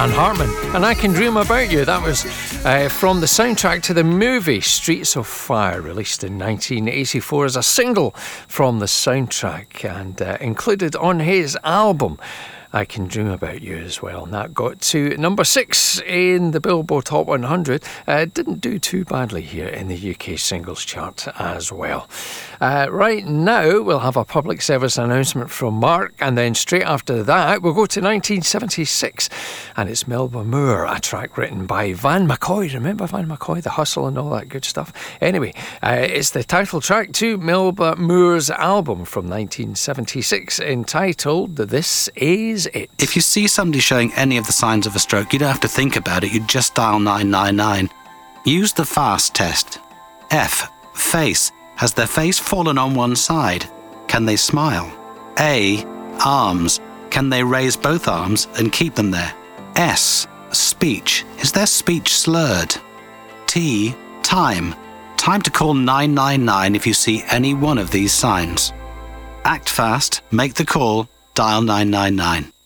Dan Hartman, and I Can Dream About You. That was from the soundtrack to the movie Streets of Fire, released in 1984 as a single from the soundtrack and included on his album I Can Dream About You as well. And that got to number 6 in the Billboard Top 100. Didn't do too badly here in the UK singles chart as well. Right now, we'll have a public service announcement from Mark, and then straight after that, we'll go to 1976, and it's Melba Moore, a track written by Van McCoy. Remember Van McCoy, The Hustle and all that good stuff? Anyway, it's the title track to Melba Moore's album from 1976, entitled This Is It. If you see somebody showing any of the signs of a stroke, you don't have to think about it, you just dial 999. Use the FAST test. F. Face. Has their face fallen on one side? Can they smile? A. Arms. Can they raise both arms and keep them there? S. Speech. Is their speech slurred? T. Time. Time to call 999 if you see any one of these signs. Act fast, make the call, dial 999.